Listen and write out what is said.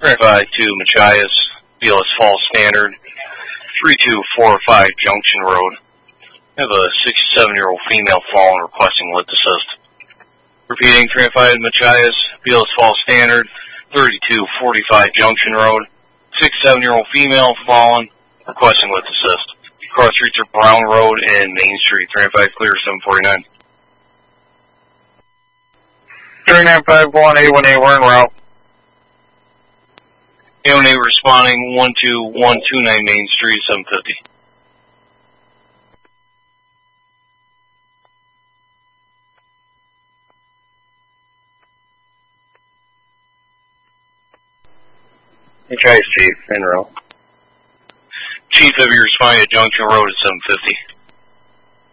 Verify to Machias, BLS Falls Standard, 3245 Junction Road. I have a 67-year-old female fallen requesting lift assist. Repeating, Verify to Machias, BLS Falls Standard, 3245 Junction Road. 67-year-old female fallen requesting lift assist. Cross streets are Brown Road and Main Street. 395 clear, 749. 3951 A18, we're en route. A18 responding 12129 Main Street, 750. Machias Chief, en route. Chief, have you responding to Junction Road at 750?